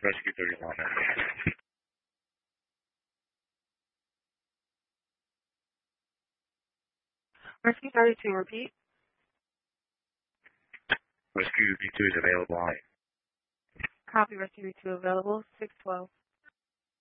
Rescue 31. Rescue 32, repeat. Rescue B2 is available on it. Copy, Rescue 2 available, 612.